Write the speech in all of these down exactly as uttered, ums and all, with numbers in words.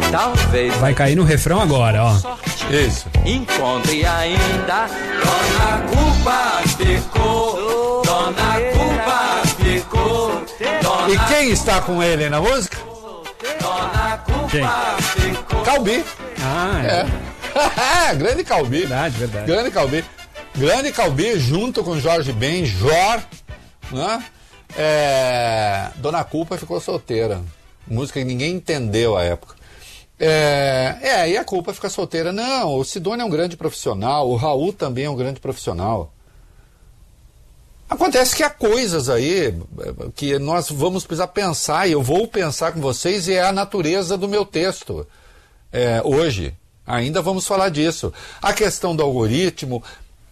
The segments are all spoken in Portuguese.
talvez. Vai cair no refrão agora, ó. Isso. Encontre ainda. Dona Cupa ficou. Dona Cupa ficou. Dona E quem está com ele na música? Dona Cupa Quem? ficou. Calbi. Ah, é. É, grande Calbi. Verdade, verdade. Grande Calbi. Grande Calbi junto com Jorge Ben, Jor, né? É, Dona Culpa ficou solteira. Música que ninguém entendeu à época. É, é, e a Culpa fica solteira. Não, o Sidônio é um grande profissional, o Raul também é um grande profissional. Acontece que há coisas aí que nós vamos precisar pensar, e eu vou pensar com vocês, e é a natureza do meu texto é, hoje. Ainda vamos falar disso. A questão do algoritmo,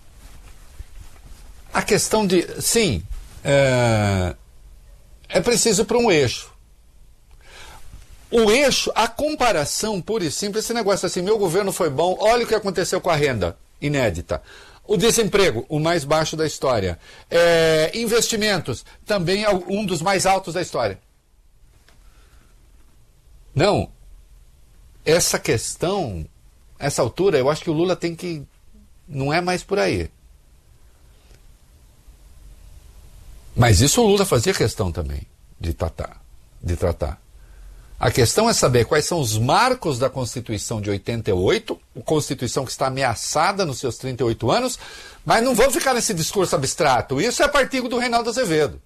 a questão de... Sim, é, é preciso para um eixo. O eixo, a comparação pura e simples, esse negócio assim, meu governo foi bom, olha o que aconteceu com a renda inédita. O desemprego, o mais baixo da história. É, investimentos, também um dos mais altos da história. Não. Essa questão, essa altura, eu acho que o Lula tem que... Não é mais por aí. Mas isso o Lula fazia questão também de tratar. De tratar. A questão é saber quais são os marcos da Constituição de oitenta e oito, a Constituição que está ameaçada nos seus trinta e oito anos, mas não vamos ficar nesse discurso abstrato. Isso é partido do Reinaldo Azevedo.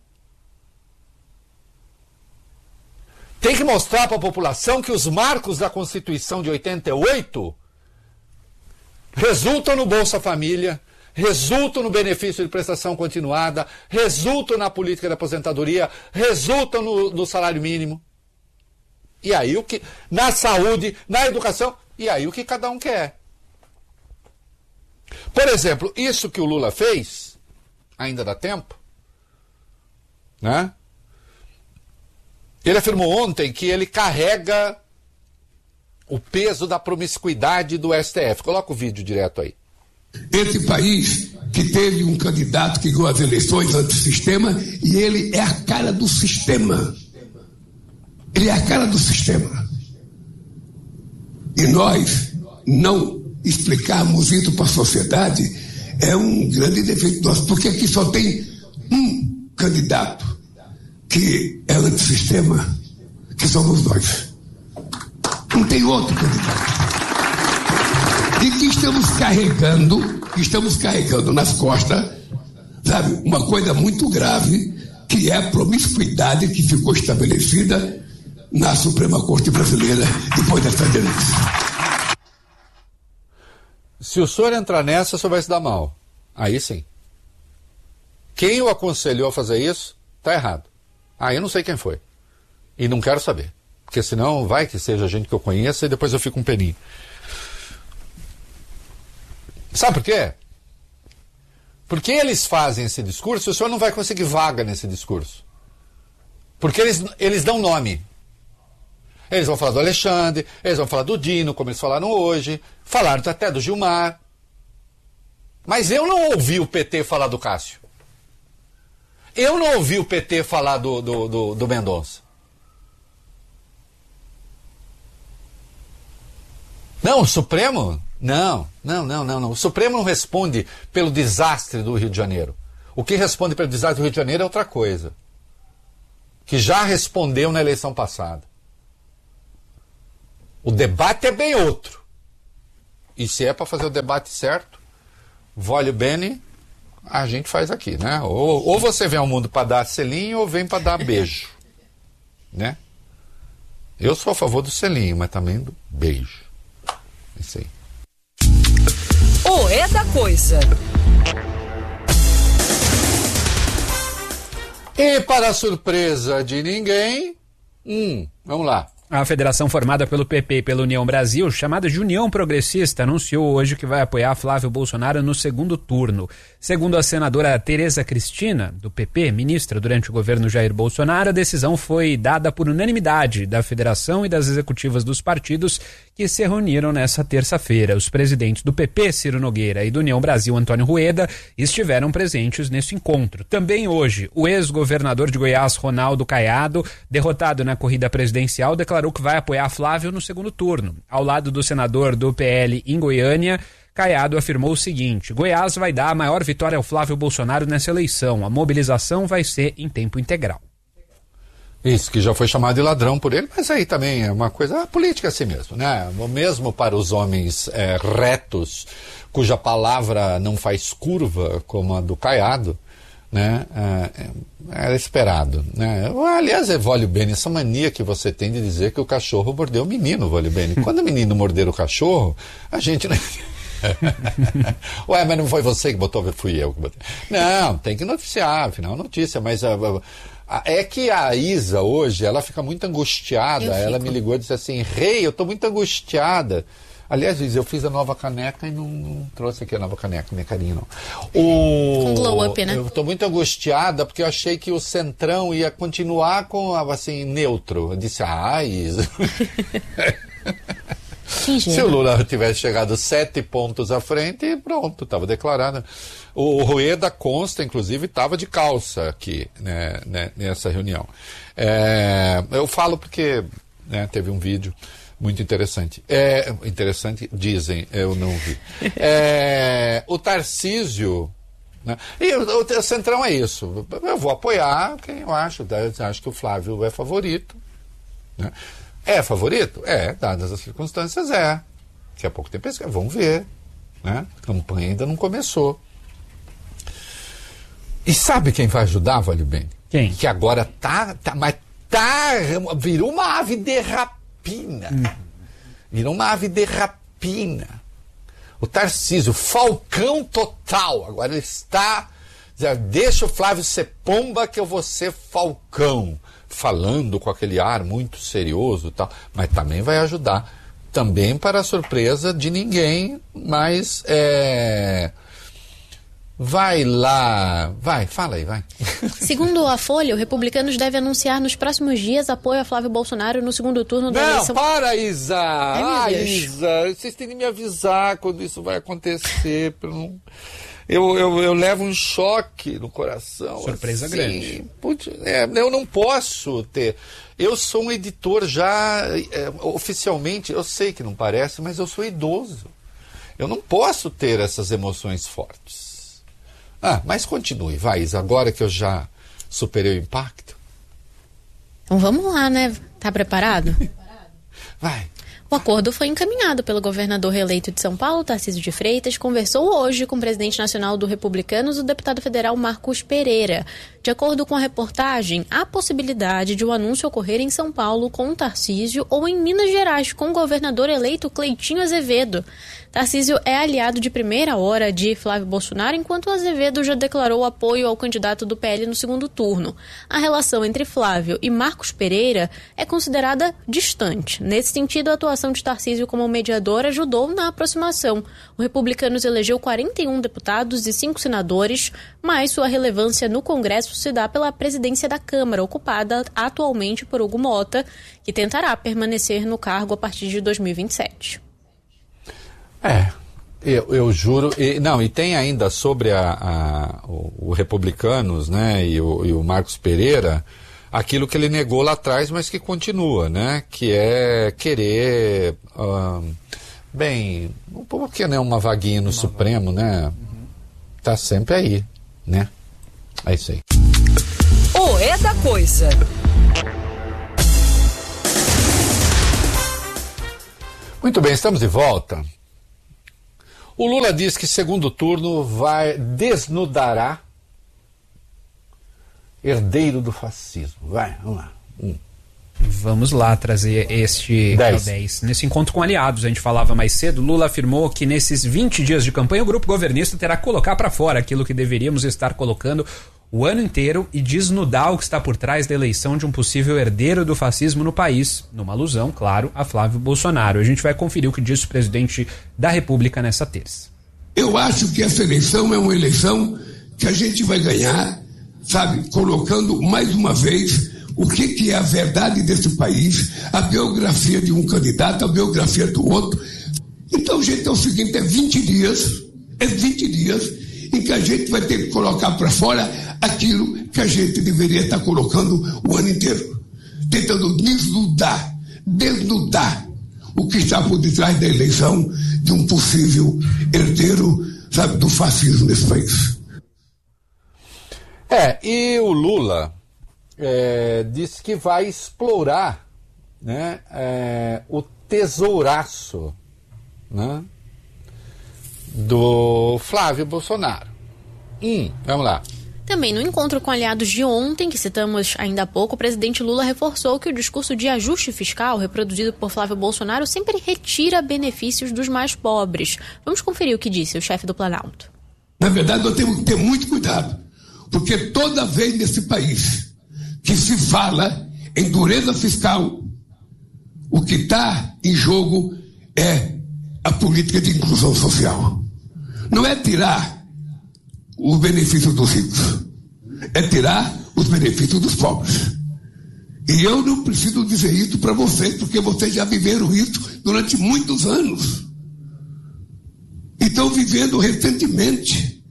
Tem que mostrar para a população que os marcos da Constituição de oitenta e oito resultam no Bolsa Família, resultam no benefício de prestação continuada, resultam na política de aposentadoria, resultam no, no salário mínimo. E aí o que... Na saúde, na educação, e aí o que cada um quer. Por exemplo, isso que o Lula fez, ainda dá tempo, né? Ele afirmou ontem que ele carrega o peso da promiscuidade do S T F. Coloca o vídeo direto aí. Esse país que teve um candidato que ganhou as eleições antissistema e ele é a cara do sistema. Ele é a cara do sistema. E nós não explicarmos isso para a sociedade é um grande defeito nosso, porque aqui só tem um candidato que é antissistema, que somos nós. Não tem outro candidato. E que estamos carregando, que estamos carregando nas costas, sabe, uma coisa muito grave, que é a promiscuidade que ficou estabelecida na Suprema Corte Brasileira depois dessa denúncia. Se o senhor entrar nessa, o senhor vai se dar mal. Aí sim. Quem o aconselhou a fazer isso, está errado. Ah, eu não sei quem foi. E não quero saber. Porque senão vai que seja gente que eu conheça e depois eu fico um peninho. Sabe por quê? Porque eles fazem esse discurso e o senhor não vai conseguir vaga nesse discurso. Porque eles, eles dão nome. Eles vão falar do Alexandre, eles vão falar do Dino, como eles falaram hoje, falaram até do Gilmar. Mas eu não ouvi o P T falar do Cássio. Eu não ouvi o P T falar do, do, do, do Mendonça. Não, o Supremo? Não, não, não, não, não. O Supremo não responde pelo desastre do Rio de Janeiro. O que responde pelo desastre do Rio de Janeiro é outra coisa. Que já respondeu na eleição passada. O debate é bem outro. E se é para fazer o debate certo, voglio bene, a gente faz aqui, né? Ou, ou você vem ao mundo para dar selinho ou vem para dar beijo, né? Eu sou a favor do selinho, mas também do beijo. Isso aí. O É da Coisa. E para a surpresa de ninguém, hum, vamos lá. A federação formada pelo P P e pela União Brasil, chamada de União Progressista, anunciou hoje que vai apoiar Flávio Bolsonaro no segundo turno. Segundo a senadora Tereza Cristina, do P P, ministra durante o governo Jair Bolsonaro, a decisão foi dada por unanimidade da federação e das executivas dos partidos que se reuniram nessa terça-feira. Os presidentes do P P, Ciro Nogueira, e do União Brasil, Antônio Rueda, estiveram presentes nesse encontro. Também hoje, o ex-governador de Goiás, Ronaldo Caiado, derrotado na corrida presidencial, declarou declarou que vai apoiar Flávio no segundo turno. Ao lado do senador do P L em Goiânia, Caiado afirmou o seguinte: Goiás vai dar a maior vitória ao Flávio Bolsonaro nessa eleição. A mobilização vai ser em tempo integral. Isso, que já foi chamado de ladrão por ele, mas aí também é uma coisa política assim mesmo, né? Mesmo para os homens é, retos, cuja palavra não faz curva, como a do Caiado, né? É, era esperado, né? Aliás, é Vólio Bene, essa mania que você tem de dizer que o cachorro mordeu o menino, Vólio Bene. Quando o menino morder o cachorro, a gente... Ué, mas não foi você que botou, fui eu que botei. Não, tem que noticiar, afinal, notícia, mas a, a, é que a Isa hoje, ela fica muito angustiada, ela me ligou e disse assim, Rei, eu tô muito angustiada. Aliás, Isa, eu fiz a nova caneca e não, não trouxe aqui a nova caneca, minha carinha, não. O, Com glow up, né? Eu tô muito angustiada porque eu achei que o Centrão ia continuar com, assim, neutro. Eu disse, ah, Isa... Se o Lula tivesse chegado sete pontos à frente, pronto, estava declarado. O Rueda consta, inclusive, estava de calça aqui, né, né, nessa reunião. É, eu falo porque né, teve um vídeo muito interessante. É, interessante, dizem, eu não vi. É, o Tarcísio... Né, e o, o Centrão é isso. Eu vou apoiar quem eu acho. Eu acho que o Flávio é favorito, né? É favorito? É, dadas as circunstâncias, é. Daqui a pouco tem pesquisa, vamos ver. Né? A campanha ainda não começou. E sabe quem vai ajudar, Vale Bem? Quem? Que agora tá, tá, mas tá, virou uma ave de rapina. Hum. Virou uma ave de rapina. O Tarcísio, falcão total. Agora ele está, deixa o Flávio ser pomba que eu vou ser falcão. Falando com aquele ar muito serioso e tal, mas também vai ajudar, também para a surpresa de ninguém, mas é... vai lá, vai, fala aí, vai. Segundo a Folha, o Republicanos deve anunciar nos próximos dias apoio a Flávio Bolsonaro no segundo turno da Não, eleição... Não, para, Isa! Ai, ah, Isa, vocês têm que me avisar quando isso vai acontecer, para não... Eu, eu, eu levo um choque no coração. Surpresa assim, grande. Putz, é, eu não posso ter. Eu sou um editor já, é, oficialmente, eu sei que não parece, mas eu sou idoso. Eu não posso ter essas emoções fortes. Ah, mas continue, vai, Isa, agora que eu já superei o impacto. Então vamos lá, né? Tá preparado? Vai. O acordo foi encaminhado pelo governador reeleito de São Paulo, Tarcísio de Freitas, conversou hoje com o presidente nacional do Republicanos, o deputado federal Marcos Pereira. De acordo com a reportagem, há possibilidade de o anúncio ocorrer em São Paulo com Tarcísio ou em Minas Gerais com o governador eleito Cleitinho Azevedo. Tarcísio é aliado de primeira hora de Flávio Bolsonaro, enquanto Azevedo já declarou apoio ao candidato do P L no segundo turno. A relação entre Flávio e Marcos Pereira é considerada distante. Nesse sentido, a atuação de Tarcísio como mediador ajudou na aproximação. O Republicanos elegeu quarenta e um deputados e cinco senadores, mas sua relevância no Congresso se dá pela presidência da Câmara, ocupada atualmente por Hugo Mota, que tentará permanecer no cargo a partir de dois mil e vinte e sete. É, eu, eu juro, e, não, e tem ainda sobre a, a, o, o Republicanos, né, e o, e o Marcos Pereira, aquilo que ele negou lá atrás, mas que continua, né, que é querer, uh, bem, por que não uma vaguinha no uma Supremo, vaga. né, uhum. Tá sempre aí, né, é isso aí. O É da Coisa. Muito bem, estamos de volta. O Lula diz que segundo turno vai desnudará herdeiro do fascismo. Vai, vamos lá. Um. Vamos lá trazer este dez. Nesse encontro com aliados, a gente falava mais cedo, Lula afirmou que nesses vinte dias de campanha o grupo governista terá que colocar para fora aquilo que deveríamos estar colocando o ano inteiro e desnudar o que está por trás da eleição de um possível herdeiro do fascismo no país, numa alusão, claro, a Flávio Bolsonaro. A gente vai conferir o que disse o presidente da República nessa terça. Eu acho que essa eleição é uma eleição que a gente vai ganhar, sabe, colocando mais uma vez o que, que é a verdade desse país, a biografia de um candidato, a biografia do outro. Então, gente, é o seguinte, é vinte dias, é vinte dias em que a gente vai ter que colocar para fora aquilo que a gente deveria estar colocando o ano inteiro, tentando desnudar, desnudar o que está por detrás da eleição de um possível herdeiro, sabe, do fascismo nesse país. É, e o Lula é, disse que vai explorar, né, é, o tesouraço, né, do Flávio Bolsonaro. Hum, vamos lá. Também no encontro com aliados de ontem, que citamos ainda há pouco, o presidente Lula reforçou que o discurso de ajuste fiscal reproduzido por Flávio Bolsonaro sempre retira benefícios dos mais pobres. Vamos conferir o que disse o chefe do Planalto. Na verdade, nós temos que ter muito cuidado, porque toda vez nesse país que se fala em dureza fiscal, o que está em jogo é a política de inclusão social. Não é tirar os benefícios dos ricos, é tirar os benefícios dos pobres. E eu não preciso dizer isso para vocês, porque vocês já viveram isso durante muitos anos. E estão vivendo recentemente.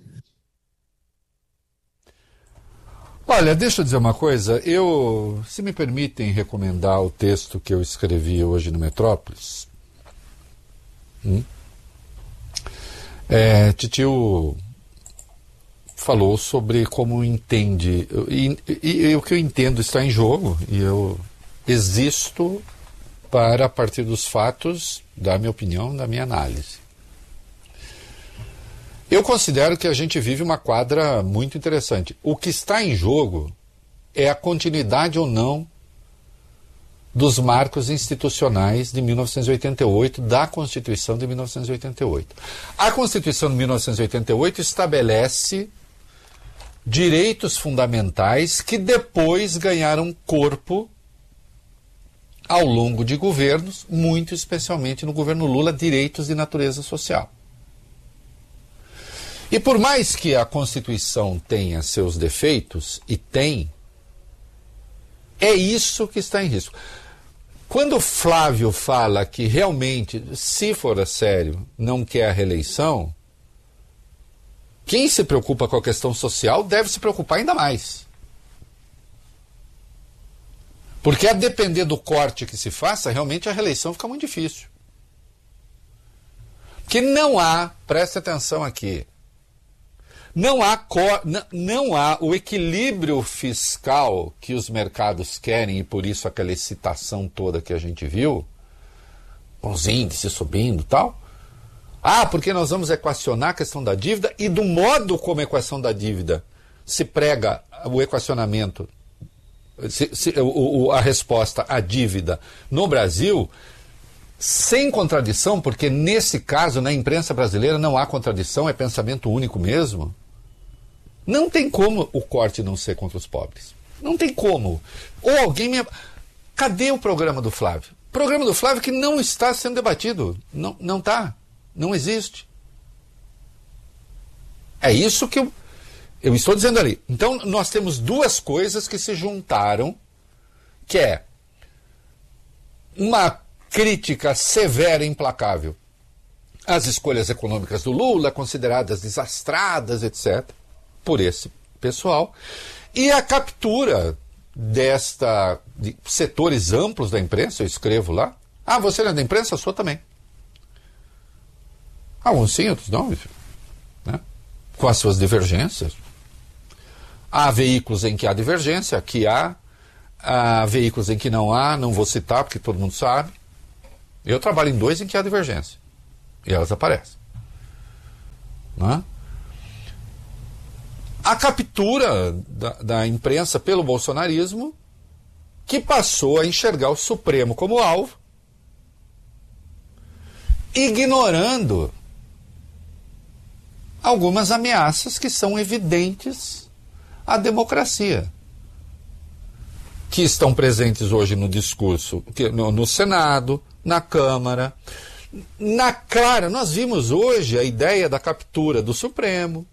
Olha, deixa eu dizer uma coisa. Eu, se me permitem recomendar o texto que eu escrevi hoje no Metrópolis. Hum? É, Titio falou sobre como entende, e, e, e o que eu entendo está em jogo, e eu existo para, a partir dos fatos, dar minha opinião, da minha análise. Eu considero que a gente vive uma quadra muito interessante. O que está em jogo é a continuidade ou não dos marcos institucionais de mil novecentos e oitenta e oito, da Constituição de mil novecentos e oitenta e oito. A Constituição de mil novecentos e oitenta e oito estabelece direitos fundamentais que depois ganharam corpo ao longo de governos, muito especialmente no governo Lula, direitos de natureza social. E por mais que a Constituição tenha seus defeitos, e tem, é isso que está em risco. Quando o Flávio fala que realmente, se for a sério, não quer a reeleição, quem se preocupa com a questão social deve se preocupar ainda mais. Porque a depender do corte que se faça, realmente a reeleição fica muito difícil. Porque não há, preste atenção aqui, não há, cor, não, não há o equilíbrio fiscal que os mercados querem, e por isso aquela excitação toda que a gente viu, os índices subindo e tal. Ah, porque nós vamos equacionar a questão da dívida, e do modo como a equação da dívida se prega o equacionamento, se, se, o, o, a resposta à dívida no Brasil, sem contradição, porque nesse caso, na imprensa brasileira, não há contradição, é pensamento único mesmo. Não tem como o corte não ser contra os pobres. Não tem como. Ou alguém me... Cadê o programa do Flávio? O programa do Flávio que não está sendo debatido. Não, não está. Não existe. É isso que eu, eu estou dizendo ali. Então, nós temos duas coisas que se juntaram, que é uma crítica severa e implacável às escolhas econômicas do Lula, consideradas desastradas, etcétera, por esse pessoal, e a captura desta de setores amplos da imprensa. Eu escrevo lá. Ah, você não é da imprensa? Eu sou também. Alguns sim, outros não, né? Com as suas divergências. Há veículos em que há divergência, aqui há, há veículos em que não há, não vou citar porque todo mundo sabe. Eu trabalho em dois em que há divergência, e elas aparecem. Né? A captura da, da imprensa pelo bolsonarismo, que passou a enxergar o Supremo como alvo, ignorando algumas ameaças que são evidentes à democracia, que estão presentes hoje no discurso, no, no Senado, na Câmara. Na clara, nós vimos hoje a ideia da captura do Supremo.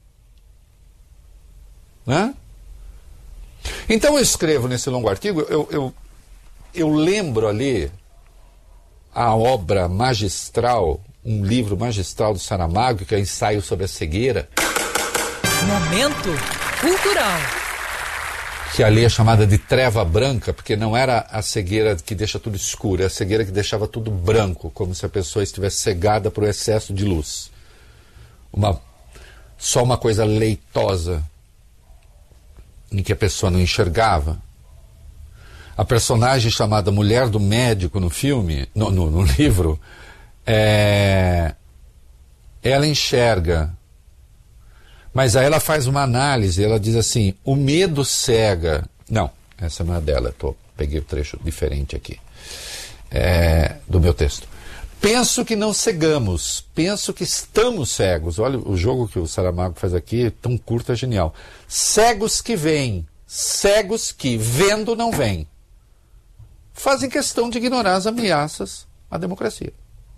Né? Então eu escrevo nesse longo artigo, eu, eu, eu lembro ali a obra magistral, um livro magistral do Saramago, que é Ensaio sobre a Cegueira. Momento Cultural. que ali é chamada de treva branca, porque não era a cegueira que deixa tudo escuro, é a cegueira que deixava tudo branco, como se a pessoa estivesse cegada por excesso de luz. Uma, só uma coisa leitosa, em que a pessoa não enxergava. A personagem chamada Mulher do Médico no filme, no, no, no livro, é, ela enxerga. Mas aí ela faz uma análise, ela diz assim, o medo cega. Não, essa não é dela, tô, peguei o um trecho diferente aqui, é, do meu texto. Penso que não cegamos, penso que estamos cegos. Olha, o jogo que o Saramago faz aqui, tão curto, é genial. Cegos que veem, cegos que, vendo, não veem. Fazem questão de ignorar as ameaças à democracia.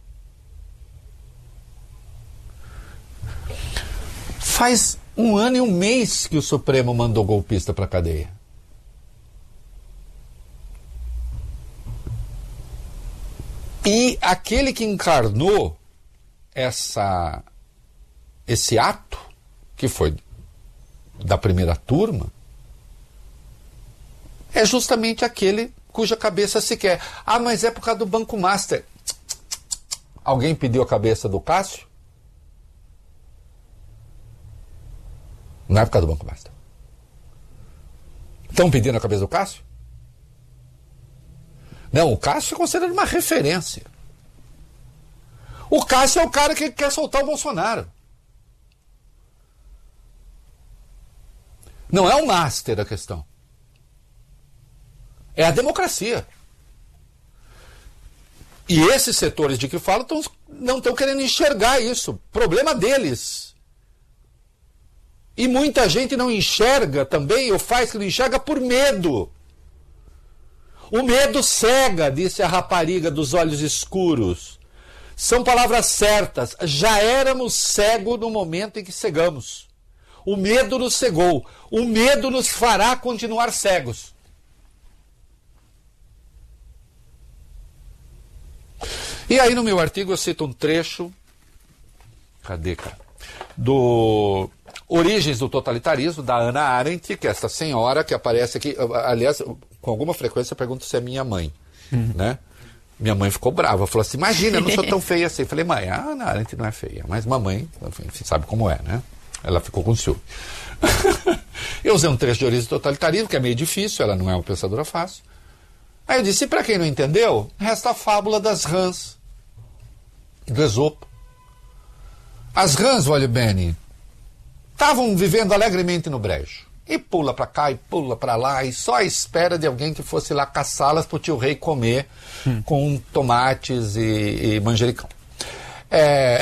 Faz um ano e um mês que o Supremo mandou golpista para a cadeia. E aquele que encarnou essa, esse ato, que foi da primeira turma, é justamente aquele cuja cabeça se quer. Ah, mas é por causa do Banco Master. Alguém pediu a cabeça do Cássio? Não é por causa do Banco Master. Estão pedindo a cabeça do Cássio? Não, o Cássio é considerado uma referência. O Cássio é o cara que quer soltar o Bolsonaro. Não é o Master a questão. É a democracia. E esses setores de que falo tão, não estão querendo enxergar isso. Problema deles. E muita gente não enxerga também, ou faz que não enxerga por medo. O medo cega, disse a rapariga dos olhos escuros. São palavras certas. Já éramos cegos no momento em que cegamos. O medo nos cegou. O medo nos fará continuar cegos. E aí no meu artigo eu cito um trecho, cadê, cara? Do Origens do Totalitarismo, da Hannah Arendt, que é essa senhora que aparece aqui, aliás, com alguma frequência eu pergunto se é minha mãe, uhum. né? Minha mãe ficou brava, falou assim, imagina, eu não sou tão feia assim. Eu falei, mãe, a Hannah Arendt não é feia, mas mamãe, enfim, sabe como é, né? Ela ficou com ciúme. Eu usei um trecho de Origens do Totalitarismo, que é meio difícil, ela não é uma pensadora fácil. Aí eu disse, e para quem não entendeu, resta a fábula das rãs, do Esopo. As rãs, olha bem, estavam vivendo alegremente no brejo. E pula para cá e pula para lá, e só à espera de alguém que fosse lá caçá-las para o tio rei comer hum. com tomates e, e manjericão. É...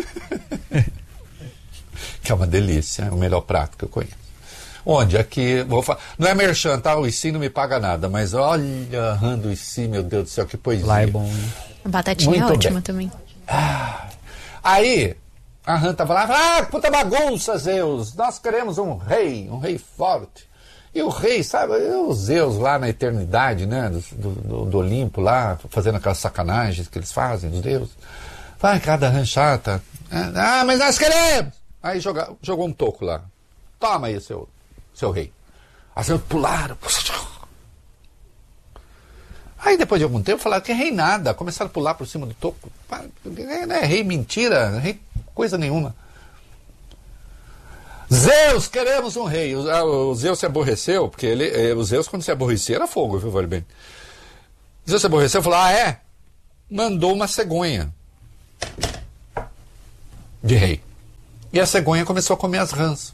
que é uma delícia, é o melhor prato que eu conheço. Onde? Aqui, vou falar, não é merchan, tá? O ICI não me paga nada, mas olha, rã do ICI, meu Deus do céu, que poesia. Lá é bom, né? A batatinha Muito é ótima bem. também. Ah, aí, a rã tava lá, ah, puta bagunça, Zeus, nós queremos um rei, um rei forte. E o rei, sabe, os Zeus lá na eternidade, né, do, do, do Olimpo lá, fazendo aquelas sacanagens que eles fazem, os deuses. Vai, cada rã chata. Ah, mas nós queremos! Aí joga, jogou um toco lá. Toma aí, seu... seu rei. As rãs pularam. Aí depois de algum tempo falaram que é rei nada. Começaram a pular por cima do toco. Não é rei mentira, rei coisa nenhuma. Zeus, queremos um rei. O, o Zeus se aborreceu, porque ele, o Zeus quando se aborrecia era fogo, viu, vale bem. Zeus se aborreceu e falou, ah é? Mandou uma cegonha de rei. E a cegonha começou a comer as rãs.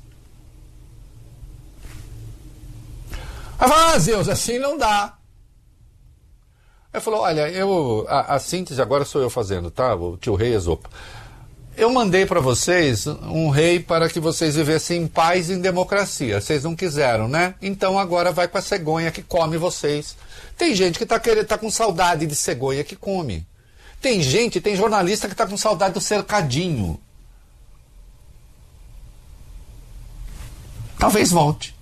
Aí falou, ah, Zeus, assim não dá. Aí falou, olha, eu, a, a síntese agora sou eu fazendo, tá? O tio rei Esopo. Eu mandei para vocês um rei para que vocês vivessem em paz e em democracia. Vocês não quiseram, né? Então agora vai com a cegonha que come vocês. Tem gente que tá, querendo, tá com saudade de cegonha que come. Tem gente, tem jornalista que tá com saudade do cercadinho. Talvez volte.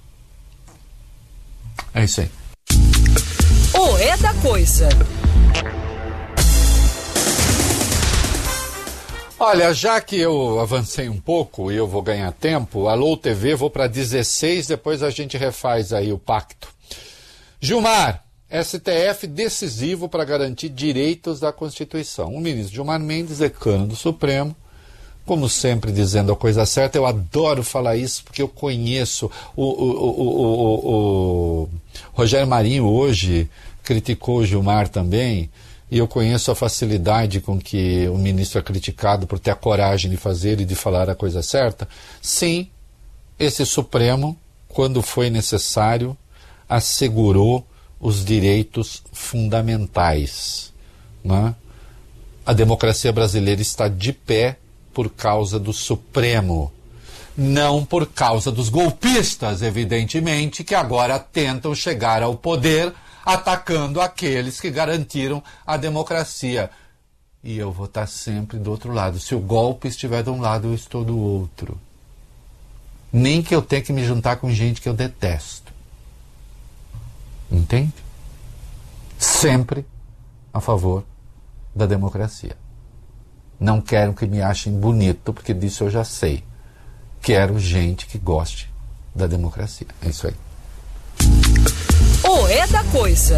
É isso aí. O É da Coisa. Olha, já que eu avancei um pouco e eu vou ganhar tempo, Alô T V, vou para dezesseis, depois a gente refaz aí o pacto. Gilmar, S T F decisivo para garantir direitos da Constituição. O ministro Gilmar Mendes, decano do Supremo, como sempre dizendo a coisa certa. Eu adoro falar isso porque eu conheço o, o, o, o, o Rogério Marinho hoje criticou o Gilmar também, e eu conheço a facilidade com que o ministro é criticado por ter a coragem de fazer e de falar a coisa certa. Sim, esse Supremo, quando foi necessário, assegurou os direitos fundamentais, né? A democracia brasileira está de pé por causa do Supremo, não por causa dos golpistas, evidentemente, que agora tentam chegar ao poder atacando aqueles que garantiram a democracia. E eu vou estar sempre do outro lado. Se o golpe estiver de um lado, eu estou do outro. Nem que eu tenha que me juntar com gente que eu detesto. Entende? Sempre a favor da democracia. Não quero que me achem bonito, porque disso eu já sei. Quero gente que goste da democracia. É isso aí. O É da Coisa.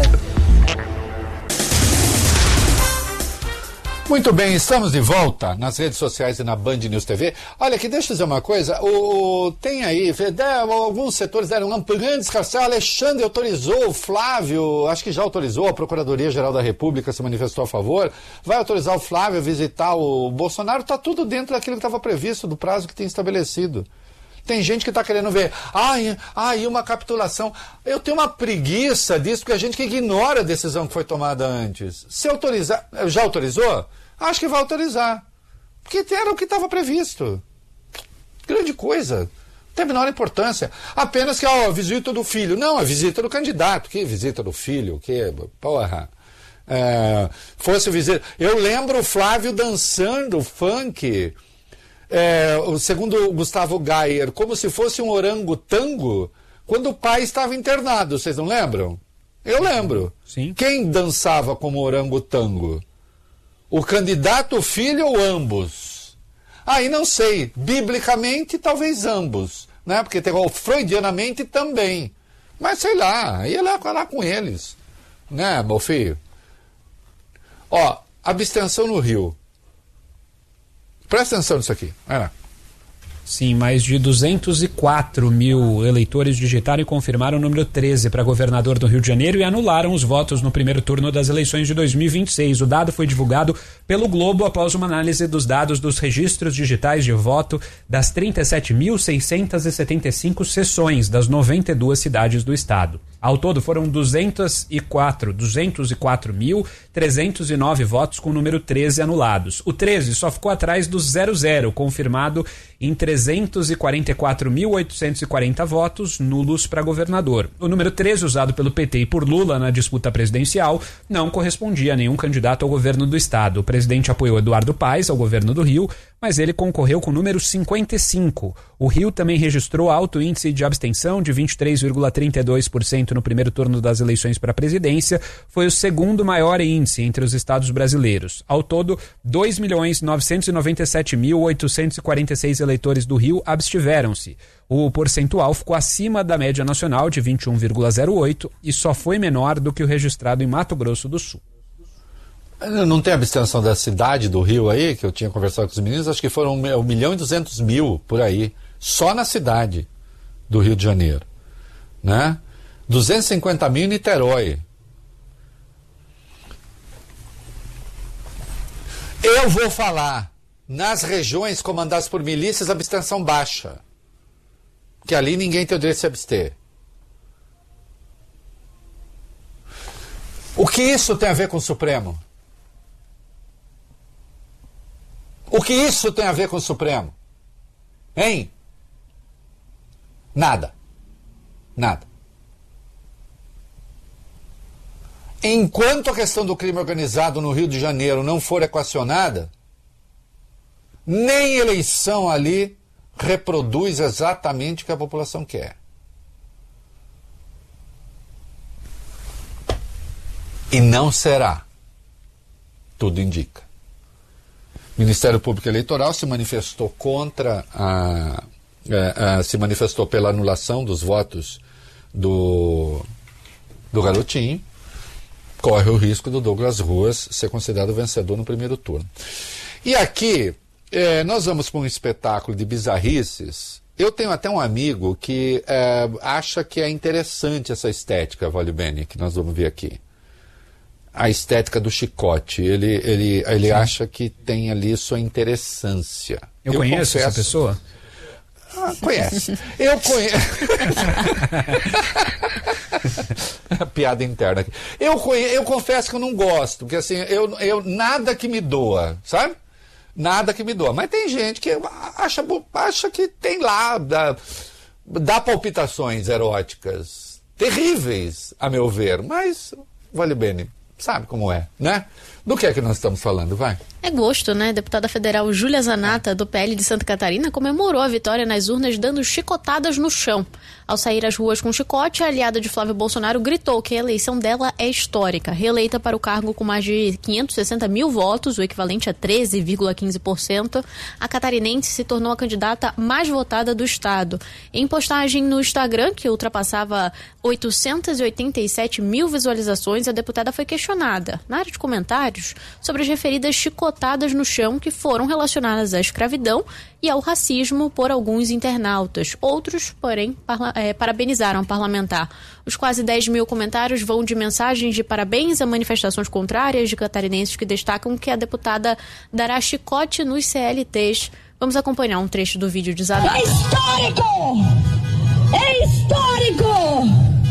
Muito bem, estamos de volta nas redes sociais e na Band News T V. Olha aqui, deixa eu dizer uma coisa. O, tem aí, alguns setores deram um grande escarcel. Alexandre autorizou, o Flávio, acho que já autorizou, a Procuradoria-Geral da República se manifestou a favor. Vai autorizar o Flávio a visitar o Bolsonaro. Está tudo dentro daquilo que estava previsto, do prazo que tem estabelecido. Tem gente que está querendo ver, ai, ai, uma capitulação. Eu tenho uma preguiça disso, porque a gente que ignora a decisão que foi tomada antes. Se autorizar, já autorizou? Acho que vai autorizar. Porque era o que estava previsto. Grande coisa. Não tem a menor importância. Apenas que, ó, visita do filho. Não, a visita do candidato. Que visita do filho? Que, porra. É, fosse visita. Eu lembro o Flávio dançando funk. É, segundo o Gustavo Gayer, como se fosse um orangotango, quando o pai estava internado, vocês não lembram? Eu lembro. Sim. Quem dançava como orangotango? O candidato, o filho ou ambos? Aí não sei, biblicamente talvez ambos, né? Porque tem, freudianamente também. Mas sei lá, ia lá, lá com eles, né, meu filho? Ó, abstenção no Rio. Presta atenção nisso aqui. Vai lá. Sim, mais de duzentos e quatro mil eleitores digitaram e confirmaram o número treze para governador do Rio de Janeiro e anularam os votos no primeiro turno das eleições de dois mil e vinte e seis. O dado foi divulgado pelo Globo após uma análise dos dados dos registros digitais de voto das trinta e sete mil seiscentas e setenta e cinco sessões das noventa e duas cidades do estado. Ao todo foram duzentos e quatro mil trezentos e nove votos com o número treze anulados. O treze só ficou atrás do zero zero, confirmado em trezentos e quarenta e quatro mil oitocentos e quarenta votos nulos para governador. O número treze, usado pelo P T e por Lula na disputa presidencial, não correspondia a nenhum candidato ao governo do estado. O presidente apoiou Eduardo Paes ao governo do Rio, mas ele concorreu com o número cinquenta e cinco. O Rio também registrou alto índice de abstenção de vinte e três vírgula trinta e dois por cento no primeiro turno das eleições para a presidência. Foi o segundo maior índice entre os estados brasileiros. Ao todo, dois milhões novecentos e noventa e sete mil oitocentos e quarenta e seis eleitores do Rio abstiveram-se. O percentual ficou acima da média nacional de vinte e um vírgula zero oito e só foi menor do que o registrado em Mato Grosso do Sul. Não tem abstenção da cidade do Rio aí, que eu tinha conversado com os meninos, acho que foram um milhão e duzentos mil por aí, só na cidade do Rio de Janeiro, né? duzentos e cinquenta mil em Niterói. Eu vou falar, nas regiões comandadas por milícias, abstenção baixa, que ali ninguém tem o direito de se abster. O que isso tem a ver com o Supremo? O que isso tem a ver com o Supremo? Hein? Nada. Nada. Enquanto a questão do crime organizado no Rio de Janeiro não for equacionada, nem eleição ali reproduz exatamente o que a população quer. E não será. Tudo indica. Ministério Público Eleitoral se manifestou contra a, a, a se manifestou pela anulação dos votos do, do garotinho. Corre o risco do Douglas Ruas ser considerado vencedor no primeiro turno. E aqui, é, nós vamos para um espetáculo de bizarrices. Eu tenho até um amigo que é, acha que é interessante essa estética, Vale Bene, que nós vamos ver aqui. A estética do chicote. Ele, ele, ele acha que tem ali sua interessância. Eu, Eu conheço confesso... essa pessoa? Ah, conhece. Eu conheço. Piada interna aqui. Eu, conhe... eu confesso que eu não gosto, porque assim, eu, eu nada que me doa, sabe? Nada que me doa. Mas tem gente que acha, acha que tem lá, dá, dá palpitações eróticas terríveis, a meu ver. Mas, Vale Bene, sabe como é, né? Do que é que nós estamos falando, vai? É gosto, né? Deputada federal Júlia Zanata, do P L de Santa Catarina, comemorou a vitória nas urnas dando chicotadas no chão. Ao sair às ruas com chicote, a aliada de Flávio Bolsonaro gritou que a eleição dela é histórica. Reeleita para o cargo com mais de quinhentos e sessenta mil votos, o equivalente a treze vírgula quinze por cento, a catarinense se tornou a candidata mais votada do estado. Em postagem no Instagram, que ultrapassava oitocentos e oitenta e sete mil visualizações, a deputada foi questionada, na área de comentários, sobre as referidas chicotadas no chão que foram relacionadas à escravidão e ao racismo por alguns internautas. Outros, porém, parla- é, parabenizaram a parlamentar. Os quase dez mil comentários vão de mensagens de parabéns a manifestações contrárias de catarinenses que destacam que a deputada dará chicote nos C L Ts. Vamos acompanhar um trecho do vídeo de Zanata. É histórico! É histórico!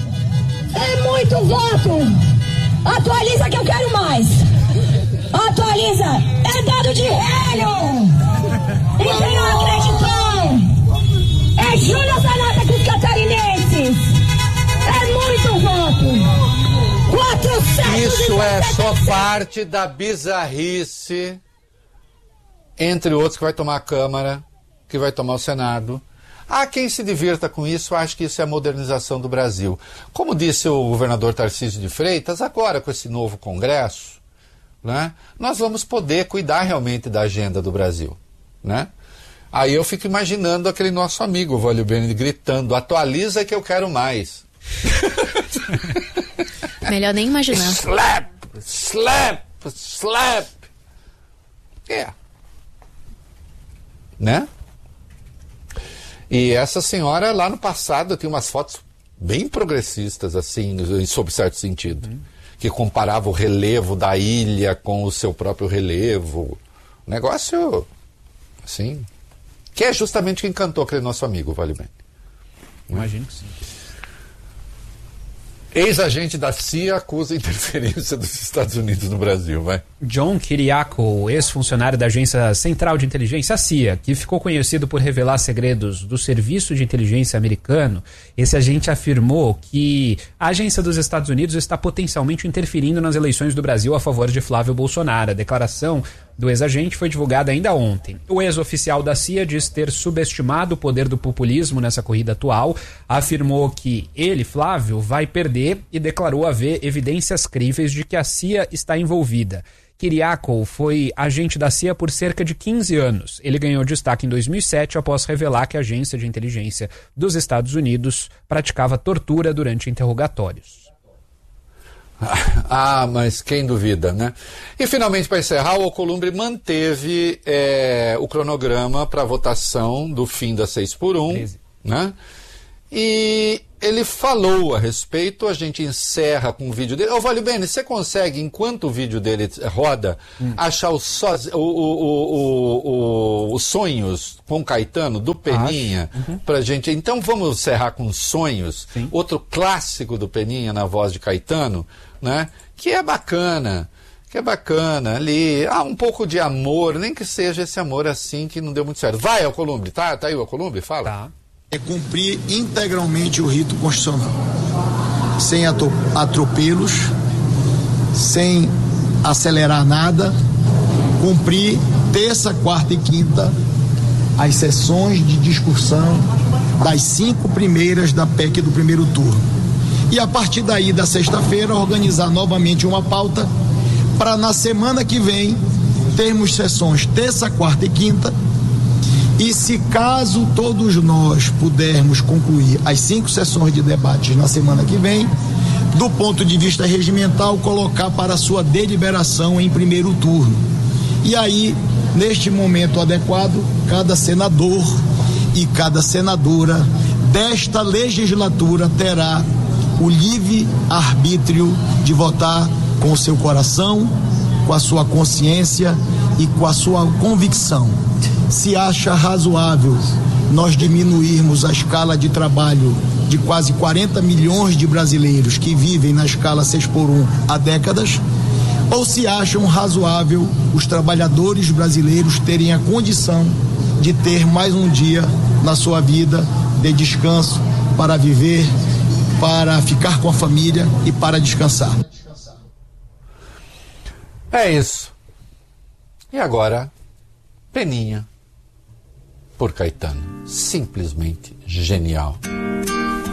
É muito voto! Atualiza que eu quero mais! Atualiza! É dado de relho! E quem não acreditou? É Júlia Zanata com os catarinenses! É muito voto! quatrocentos Isso é só parte da bizarrice, entre outros, que vai tomar a Câmara, que vai tomar o Senado. Há quem se divirta com isso, acho que isso é a modernização do Brasil. Como disse o governador Tarcísio de Freitas, agora com esse novo Congresso, né, nós vamos poder cuidar realmente da agenda do Brasil. Né? Aí eu fico imaginando aquele nosso amigo, Vale Bene, gritando, atualiza que eu quero mais. Melhor nem imaginar. Slap! Slap! Slap! É. Né? E essa senhora, lá no passado, tinha umas fotos bem progressistas, assim, sob certo sentido. Uhum. Que comparava o relevo da ilha com o seu próprio relevo. Negócio, assim, que é justamente o que encantou aquele nosso amigo, Vale Bene. Imagino que sim. Ex-agente da C I A acusa interferência dos Estados Unidos no Brasil, vai. John Kiriakou, ex-funcionário da Agência Central de Inteligência, a C I A, que ficou conhecido por revelar segredos do Serviço de Inteligência americano, esse agente afirmou que a agência dos Estados Unidos está potencialmente interferindo nas eleições do Brasil a favor de Flávio Bolsonaro. A declaração do ex-agente foi divulgada ainda ontem. O ex-oficial da C I A diz ter subestimado o poder do populismo nessa corrida atual, afirmou que ele, Flávio, vai perder e declarou haver evidências críveis de que a C I A está envolvida. Kiriakou foi agente da C I A por cerca de quinze anos. Ele ganhou destaque em dois mil e sete após revelar que a agência de inteligência dos Estados Unidos praticava tortura durante interrogatórios. Ah, mas quem duvida, né? E finalmente, para encerrar, o Alcolumbre manteve é, o cronograma para a votação do fim da seis por um, né? E ele falou a respeito, a gente encerra com o vídeo dele. Ô, Vale Bene, você consegue, enquanto o vídeo dele roda, hum. achar os so, o, o, o, o, os sonhos com Caetano, do Peninha, uhum. pra gente. Então vamos encerrar com Sonhos, Sim. outro clássico do Peninha na voz de Caetano, né? Que é bacana. Que é bacana ali, há um pouco de amor, nem que seja esse amor assim que não deu muito certo. Vai, Alcolumbre, tá? Tá aí o Alcolumbre? Fala. Tá. É cumprir integralmente o rito constitucional, sem atropelos, sem acelerar nada, cumprir terça, quarta e quinta as sessões de discussão das cinco primeiras da P E C do primeiro turno. E a partir daí, da sexta-feira, organizar novamente uma pauta para na semana que vem termos sessões terça, quarta e quinta. E se caso todos nós pudermos concluir as cinco sessões de debates na semana que vem, do ponto de vista regimental, colocar para sua deliberação em primeiro turno. E aí, neste momento adequado, cada senador e cada senadora desta legislatura terá o livre arbítrio de votar com o seu coração, com a sua consciência e com a sua convicção. Se acha razoável nós diminuirmos a escala de trabalho de quase quarenta milhões de brasileiros que vivem na escala seis por um há décadas, ou se acham razoável os trabalhadores brasileiros terem a condição de ter mais um dia na sua vida de descanso para viver, para ficar com a família e para descansar. É isso. E agora, Peninha por Caetano. Simplesmente genial.